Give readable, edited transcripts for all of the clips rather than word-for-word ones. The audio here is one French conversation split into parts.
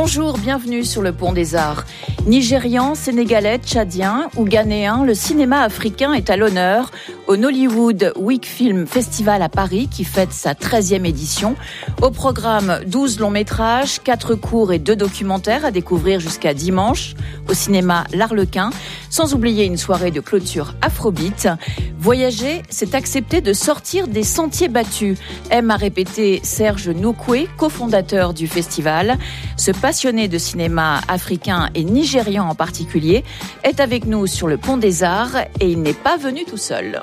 Bonjour, bienvenue sur le Pont des Arts. Nigérian, sénégalais, tchadien ou ghanéen, le cinéma africain est à l'honneur au Nollywood Week Film Festival à Paris qui fête sa 13e édition. Au programme 12 longs métrages, 4 courts et 2 documentaires à découvrir jusqu'à dimanche au cinéma L'Arlequin, sans oublier une soirée de clôture Afrobeat. Voyager, c'est accepter de sortir des sentiers battus, aime à répéter Serge Noukoué, cofondateur du festival. Ce passionné de cinéma africain et nigérian en particulier est avec nous sur le Pont des Arts et il n'est pas venu tout seul.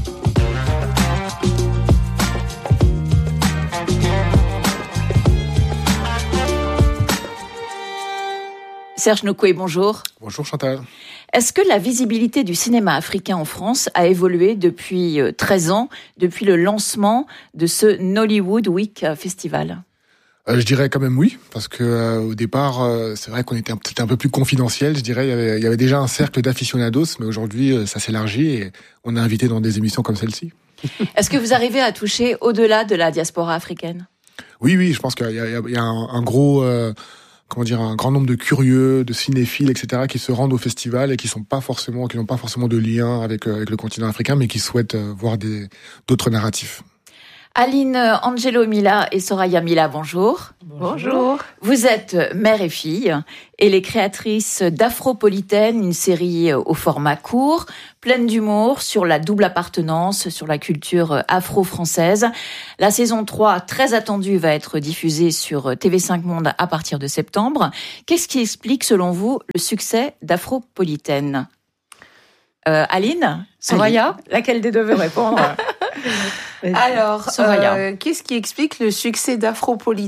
Serge Noukoué, bonjour. Bonjour Chantal. Est-ce que la visibilité du cinéma africain en France a évolué depuis 13 ans, depuis le lancement de ce Nollywood Week Festival ? Je dirais quand même oui, parce que au départ, c'est vrai qu'on était un peu plus confidentiel. Je dirais il y avait déjà un cercle d'aficionados, mais aujourd'hui ça s'élargit et on est invité dans des émissions comme celle-ci. Est-ce que vous arrivez à toucher au-delà de la diaspora africaine ? Oui, je pense qu'il y a un gros, un grand nombre de curieux, de cinéphiles, etc., qui se rendent au festival et qui n'ont pas forcément de lien avec le continent africain, mais qui souhaitent voir d'autres narratifs. Aline Angelo Mila et Soraya Mila, bonjour. Bonjour. Vous êtes mère et fille et les créatrices d'Afropolitaine, une série au format court, pleine d'humour sur la double appartenance, sur la culture afro-française. La saison 3, très attendue, va être diffusée sur TV5 Monde à partir de septembre. Qu'est-ce qui explique, selon vous, le succès d'Afropolitaine ? Aline ? Soraya ? Laquelle des deux veut répondre ? Alors, qu'est-ce qui explique le succès d'Afropolitaine ?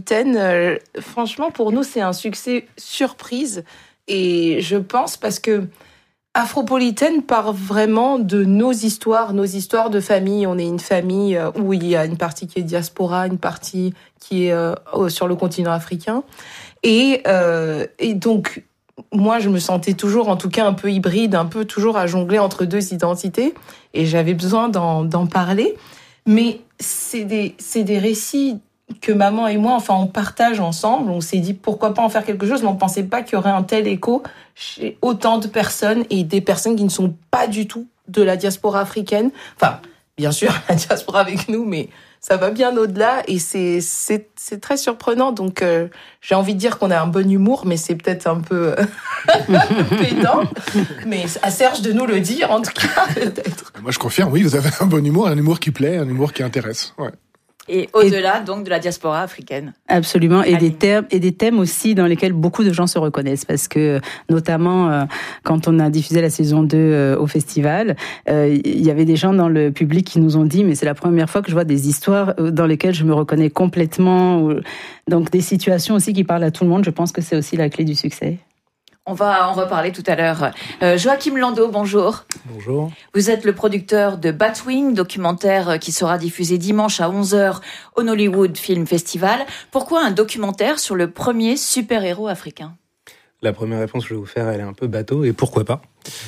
Franchement, pour nous, c'est un succès surprise. Et je pense parce que Afropolitaine part vraiment de nos histoires de famille. On est une famille où il y a une partie qui est diaspora, une partie qui est sur le continent africain. Et donc, moi, je me sentais toujours, en tout cas, un peu hybride, un peu toujours à jongler entre deux identités. Et j'avais besoin d'en parler. Mais c'est des récits que maman et moi, on partage ensemble. On s'est dit pourquoi pas en faire quelque chose, mais on pensait pas qu'il y aurait un tel écho chez autant de personnes et des personnes qui ne sont pas du tout de la diaspora africaine. Enfin, bien sûr, la diaspora avec nous, mais ça va bien au-delà et c'est très surprenant. Donc, j'ai envie de dire qu'on a un bon humour, mais c'est peut-être un peu pédant. Mais à Serge de nous le dire, en tout cas, peut-être. Moi, je confirme, oui, vous avez un bon humour, un humour qui plaît, un humour qui intéresse. Ouais. Et au-delà, donc, de la diaspora africaine. Absolument. Et des thèmes aussi dans lesquels beaucoup de gens se reconnaissent. Parce que, notamment, quand on a diffusé la saison 2 au festival, il y avait des gens dans le public qui nous ont dit, mais c'est la première fois que je vois des histoires dans lesquelles je me reconnais complètement. Donc, des situations aussi qui parlent à tout le monde. Je pense que c'est aussi la clé du succès. On va en reparler tout à l'heure. Joachim Landau, bonjour. Bonjour. Vous êtes le producteur de Batwing, documentaire qui sera diffusé dimanche à 11h au Nollywood Film Festival. Pourquoi un documentaire sur le premier super-héros africain ? La première réponse que je vais vous faire, elle est un peu bateau, et pourquoi pas ?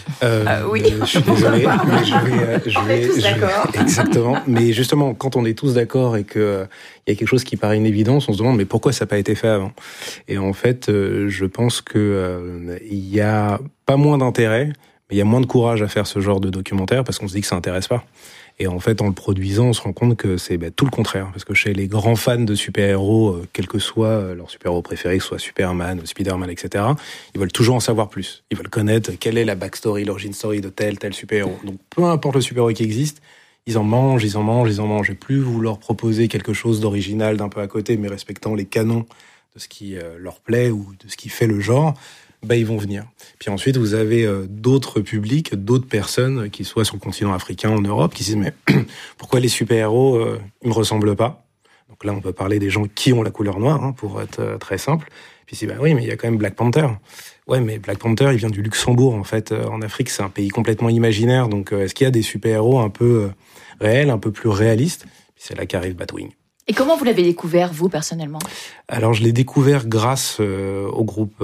Oui. Je suis désolé, mais on est tous d'accord. Exactement. Mais justement, quand on est tous d'accord et que il y a quelque chose qui paraît une évidence, on se demande mais pourquoi ça n'a pas été fait avant ? Et en fait, je pense que il y a pas moins d'intérêt, mais il y a moins de courage à faire ce genre de documentaire parce qu'on se dit que ça intéresse pas. Et en fait, en le produisant, on se rend compte que c'est tout le contraire. Parce que chez les grands fans de super-héros, quel que soit leur super-héros préféré, que ce soit Superman, Spider-Man, etc., ils veulent toujours en savoir plus. Ils veulent connaître quelle est la backstory, l'origin story de tel super-héros. Donc, peu importe le super-héros qui existe, ils en mangent. Et plus vous leur proposez quelque chose d'original, d'un peu à côté, mais respectant les canons de ce qui leur plaît ou de ce qui fait le genre, ils vont venir. Puis ensuite, vous avez d'autres publics, d'autres personnes qui soient sur le continent africain, en Europe, qui se disent mais pourquoi les super-héros ils me ressemblent pas ? Donc là, on peut parler des gens qui ont la couleur noire, pour être très simple. Puis c'est oui, mais il y a quand même Black Panther. Ouais, mais Black Panther, il vient du Luxembourg en fait. En Afrique, c'est un pays complètement imaginaire. Donc est-ce qu'il y a des super-héros un peu réels, un peu plus réalistes ? Puis c'est là qu'arrive Batwing. Et comment vous l'avez découvert, vous, personnellement ? Alors, je l'ai découvert grâce au groupe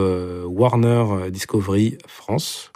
Warner Discovery France.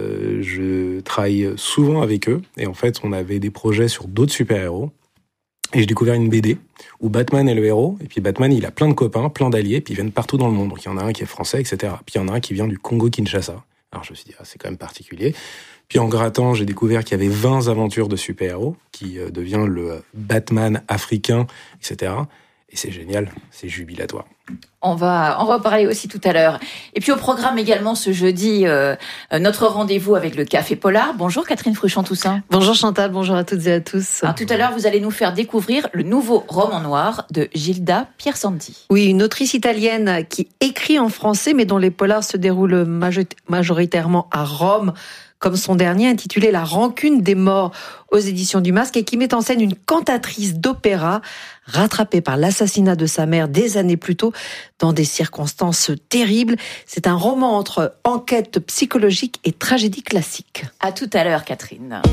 Je travaille souvent avec eux. Et en fait, on avait des projets sur d'autres super-héros. Et j'ai découvert une BD où Batman est le héros, et puis Batman, il a plein de copains, plein d'alliés, puis ils viennent partout dans le monde. Donc il y en a un qui est français, etc. Puis il y en a un qui vient du Congo-Kinshasa. Alors je me suis dit, c'est quand même particulier. Puis en grattant, j'ai découvert qu'il y avait 20 aventures de super-héros, qui devient le Batman africain, etc. Et c'est génial, c'est jubilatoire. On va en reparler aussi tout à l'heure. Et puis au programme également ce jeudi, notre rendez-vous avec le Café Polar. Bonjour Catherine Fruchon-Toussaint. Bonjour Chantal, bonjour à toutes et à tous. Alors, tout à l'heure, vous allez nous faire découvrir le nouveau roman noir de Gilda Piersanti. Oui, une autrice italienne qui écrit en français, mais dont les polars se déroulent majoritairement à Rome, comme son dernier intitulé La rancune des morts aux éditions du Masque, et qui met en scène une cantatrice d'opéra rattrapée par l'assassinat de sa mère des années plus tôt dans des circonstances terribles. C'est un roman entre enquête psychologique et tragédie classique. À tout à l'heure, Catherine.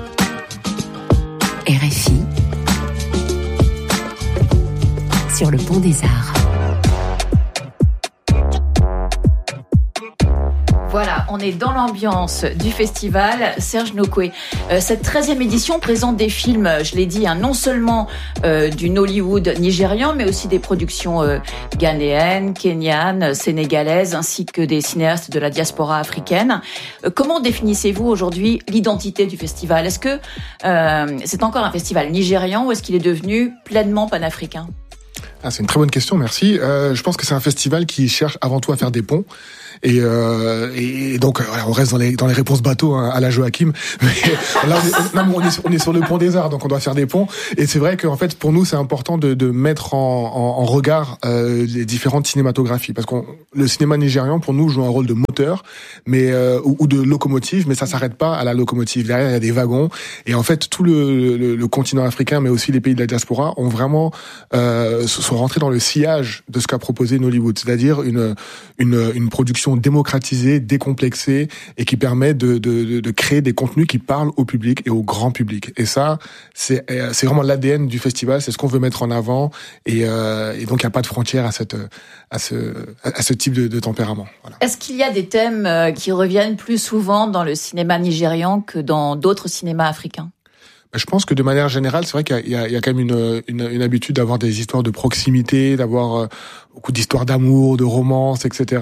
RFI sur le Pont des Arts. Voilà, on est dans l'ambiance du festival Serge Nokwe. Cette 13e édition présente des films, je l'ai dit, non seulement du Nollywood nigérian, mais aussi des productions ghanéennes, kenyanes, sénégalaises, ainsi que des cinéastes de la diaspora africaine. Comment définissez-vous aujourd'hui l'identité du festival ? Est-ce que c'est encore un festival nigérian ou est-ce qu'il est devenu pleinement panafricain ? C'est une très bonne question, merci. Je pense que c'est un festival qui cherche avant tout à faire des ponts. Et donc voilà, on reste dans les réponses bateau à la Joachim. Mais là on est sur le pont des arts, donc on doit faire des ponts. Et c'est vrai qu'en fait pour nous c'est important de mettre en regard les différentes cinématographies, parce que le cinéma nigérian pour nous joue un rôle de moteur, mais ou de locomotive, mais ça s'arrête pas à la locomotive. Derrière il y a des wagons. Et en fait tout le continent africain, mais aussi les pays de la diaspora ont vraiment sont rentrés dans le sillage de ce qu'a proposé Nollywood, c'est-à-dire une production démocratisée, décomplexée, et qui permet de créer des contenus qui parlent au public et au grand public. Et ça, c'est vraiment l'ADN du festival, c'est ce qu'on veut mettre en avant, et donc il n'y a pas de frontière à ce type de tempérament. Voilà. Est-ce qu'il y a des thèmes qui reviennent plus souvent dans le cinéma nigérian que dans d'autres cinémas africains ? Je pense que de manière générale, c'est vrai qu'il y a quand même une habitude d'avoir des histoires de proximité, d'avoir beaucoup d'histoires d'amour, de romance, etc.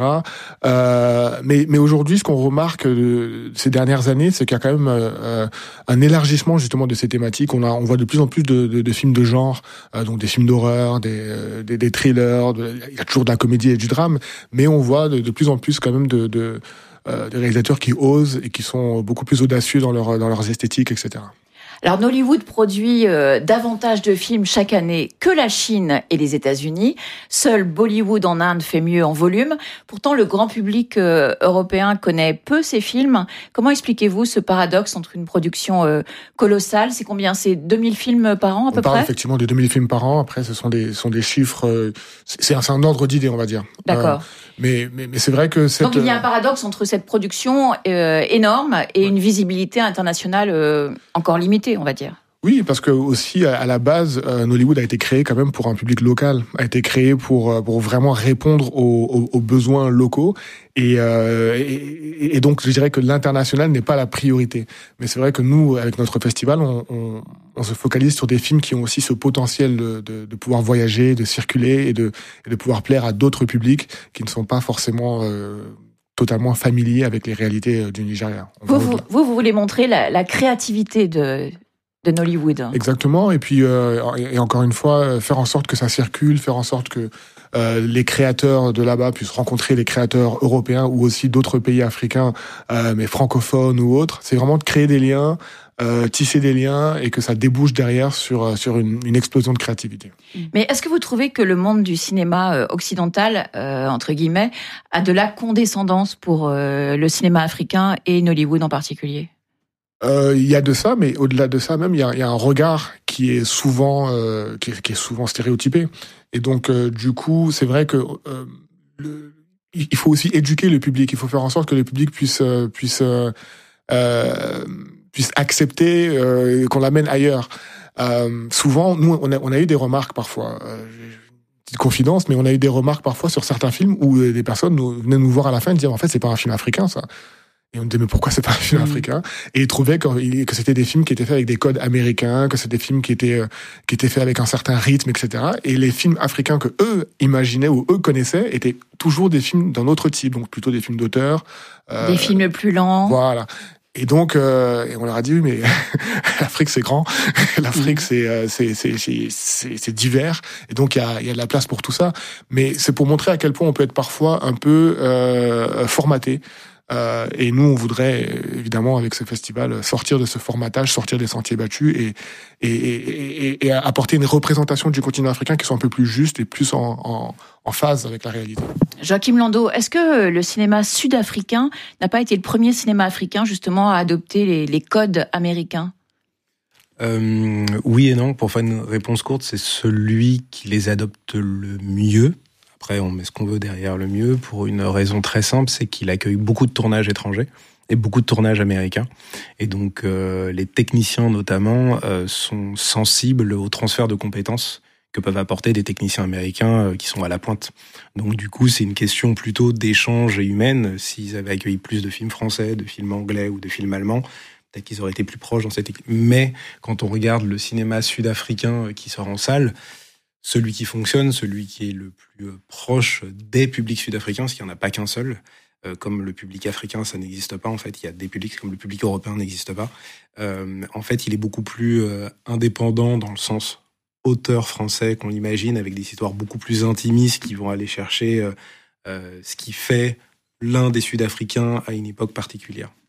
Mais aujourd'hui, ce qu'on remarque ces dernières années, c'est qu'il y a quand même un élargissement justement de ces thématiques. On voit de plus en plus de films de genre, donc des films d'horreur, des thrillers. Il y a toujours de la comédie et du drame, mais on voit de plus en plus quand même des réalisateurs qui osent et qui sont beaucoup plus audacieux dans leurs esthétiques, etc. Alors Nollywood produit davantage de films chaque année que la Chine et les États-Unis. Seul Bollywood en Inde fait mieux en volume. Pourtant, le grand public européen connaît peu ces films. Comment expliquez-vous ce paradoxe entre une production colossale ? C'est combien ? C'est 2000 films par an à peu près ? On parle effectivement de 2000 films par an. Après, ce sont des chiffres... C'est un ordre d'idée, on va dire. D'accord. Mais c'est vrai que... Donc il y a un paradoxe entre cette production énorme et une visibilité internationale encore limitée, on va dire. Oui, parce que aussi à la base, Nollywood a été créé quand même pour un public local, a été créé pour vraiment répondre aux besoins locaux, et donc je dirais que l'international n'est pas la priorité. Mais c'est vrai que nous, avec notre festival, on se focalise sur des films qui ont aussi ce potentiel de pouvoir voyager, de circuler et de pouvoir plaire à d'autres publics qui ne sont pas forcément totalement familiers avec les réalités du Nigeria. Vous voulez montrer la créativité de Nollywood. Exactement, et puis et encore une fois, faire en sorte que ça circule, faire en sorte que les créateurs de là-bas puissent rencontrer les créateurs européens ou aussi d'autres pays africains, mais francophones ou autres. C'est vraiment de créer des liens, tisser des liens, et que ça débouche derrière sur une explosion de créativité. Mais est-ce que vous trouvez que le monde du cinéma occidental, entre guillemets, a de la condescendance pour le cinéma africain et Nollywood en particulier ? Il y a de ça, mais au-delà de ça même, il y a un regard qui est souvent qui est souvent stéréotypé. Et donc du coup, c'est vrai que il faut aussi éduquer le public. Il faut faire en sorte que le public puisse accepter qu'on l'amène ailleurs. Souvent, nous, on a eu des remarques parfois. Petite confidence, mais on a eu des remarques parfois sur certains films où des personnes venaient nous voir à la fin et disaient en fait c'est pas un film africain ça. Et on me disait, mais pourquoi c'est pas un film africain? Et ils trouvaient que c'était des films qui étaient faits avec des codes américains, que c'était des films qui étaient faits avec un certain rythme, etc. Et les films africains que eux imaginaient ou eux connaissaient étaient toujours des films d'un autre type, donc plutôt des films d'auteur. Des films plus lents. Voilà. Et donc, et on leur a dit, oui, mais l'Afrique c'est grand, l'Afrique c'est divers, et donc il y a de la place pour tout ça. Mais c'est pour montrer à quel point on peut être parfois un peu formaté. Et nous, on voudrait évidemment avec ce festival sortir de ce formatage, sortir des sentiers battus et apporter une représentation du continent africain qui soit un peu plus juste et plus en phase avec la réalité. Joachim Landau, est-ce que le cinéma sud-africain n'a pas été le premier cinéma africain justement à adopter les codes américains? Oui et non. Pour faire une réponse courte, c'est celui qui les adopte le mieux. Après, on met ce qu'on veut derrière le mieux pour une raison très simple, c'est qu'il accueille beaucoup de tournages étrangers et beaucoup de tournages américains. Et donc, les techniciens notamment sont sensibles au transfert de compétences que peuvent apporter des techniciens américains qui sont à la pointe. Donc du coup, c'est une question plutôt d'échange et humaine. S'ils avaient accueilli plus de films français, de films anglais ou de films allemands, peut-être qu'ils auraient été plus proches dans cette équipe. Mais quand on regarde le cinéma sud-africain qui sort en salle, celui qui fonctionne, celui qui est le plus proche des publics sud-africains, parce qu'il n'y en a pas qu'un seul, comme le public africain, ça n'existe pas. En fait, il y a des publics comme le public européen n'existe pas. En fait, il est beaucoup plus indépendant dans le sens auteur français qu'on l'imagine, avec des histoires beaucoup plus intimistes qui vont aller chercher ce qui fait l'un des Sud-Africains à une époque particulière.